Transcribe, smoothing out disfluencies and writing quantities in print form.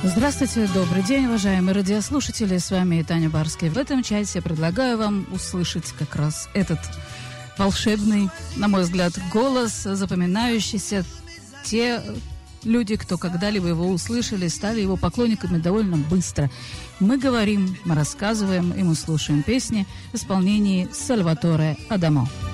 Здравствуйте, добрый день, уважаемые радиослушатели. С вами Таня Барская. В этом часе я предлагаю вам услышать как раз этот волшебный, на мой взгляд, голос, запоминающийся. Те люди, кто когда-либо его услышали, стали его поклонниками довольно быстро. Мы говорим, мы рассказываем и мы слушаем песни в исполнении Сальваторе Адамо.